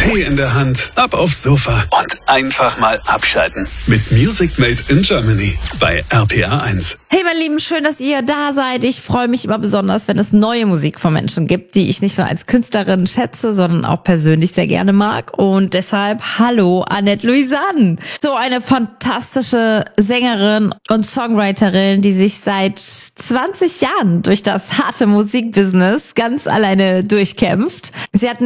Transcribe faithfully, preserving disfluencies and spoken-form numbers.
Tee in der Hand, ab aufs Sofa und einfach mal abschalten. Mit Music Made in Germany bei R P R eins. Hey meine Lieben, schön, dass ihr da seid. Ich freue mich immer besonders, wenn es neue Musik von Menschen gibt, die ich nicht nur als Künstlerin schätze, sondern auch persönlich sehr gerne mag. Und deshalb hallo Annette Louisanne. So eine fantastische Sängerin und Songwriterin, die sich seit zwanzig Jahren durch das harte Musikbusiness ganz alleine durchkämpft. Sie hat